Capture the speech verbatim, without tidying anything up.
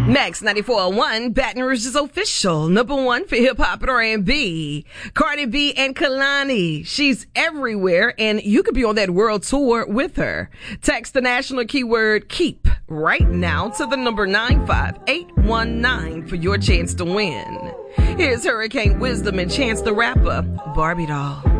Max ninety-four point one, Baton Rouge's official number one for hip-hop and R and B. Cardi B and Kehlani. She's everywhere, and you could be on that world tour with her. Text the national keyword KEEP right now to the number nine five eight one nine for your chance to win. Here's Hurricane Wisdom and Chance the Rapper, Barbie Doll.